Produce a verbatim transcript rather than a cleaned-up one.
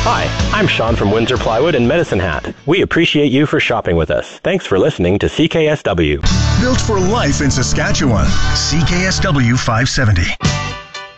Hi, I'm Sean from Windsor Plywood and Medicine Hat. We appreciate you for shopping with us. Thanks for listening to C K S W. Built for life in Saskatchewan. C K S W five seventy.